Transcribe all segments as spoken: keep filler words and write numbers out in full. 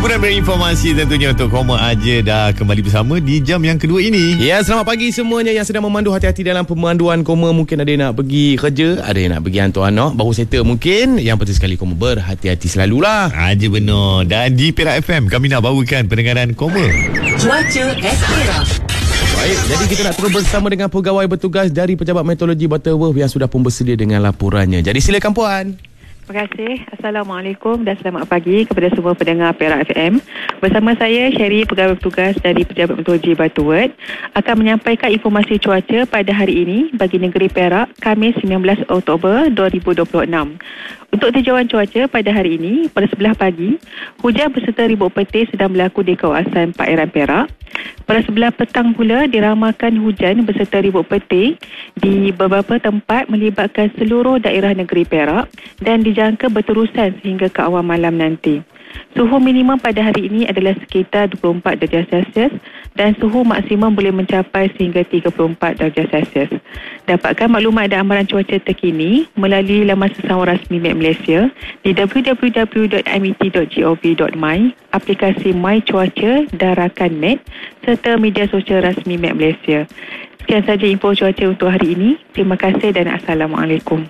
Hiburan berinformasi tentunya untuk Koma Aja dah kembali bersama di jam yang kedua ini. Ya, selamat pagi semuanya yang sedang memandu. Hati-hati dalam pemanduan Koma. Mungkin ada yang nak pergi kerja, ada yang nak pergi hantar anak, baru settle mungkin. Yang penting sekali Koma berhati-hati selalulah. Aja benar. Dan di Perak F M kami nak bawakan pendengaran Koma. Cuaca Espera. Baik, jadi kita nak terus bersama dengan pegawai bertugas dari Pejabat Meteorologi Butterworth yang sudah pun bersedia dengan laporannya. Jadi silakan puan. Terima kasih. Assalamualaikum dan selamat pagi kepada semua pendengar Perak F M. Bersama saya, Sherry, pegawai bertugas dari Pejabat Meteorologi Butterworth, akan menyampaikan informasi cuaca pada hari ini bagi negeri Perak, Khamis sembilan belas Oktober dua ribu dua puluh enam. Untuk tinjauan cuaca pada hari ini, pada sebelah pagi, hujan berserta ribut petir sedang berlaku di kawasan Perairan Perak. Pada sebelah petang pula, diramalkan hujan berserta ribut petir di beberapa tempat melibatkan seluruh daerah negeri Perak dan dijangka berterusan sehingga ke awal malam nanti. Suhu minimum pada hari ini adalah sekitar dua puluh empat darjah Celsius dan suhu maksimum boleh mencapai sehingga tiga puluh empat darjah Celsius. Dapatkan maklumat dan amaran cuaca terkini melalui laman sesama rasmi Met Malaysia di w w w dot m e t dot gov dot my, aplikasi My Cuaca dan Rakan Met serta media sosial rasmi Met Malaysia. Sekian saja info cuaca untuk hari ini. Terima kasih dan Assalamualaikum.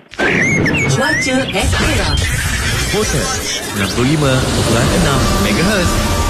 Cuaca Espera. Kota sembilan puluh lima perpuluhan enam megahertz.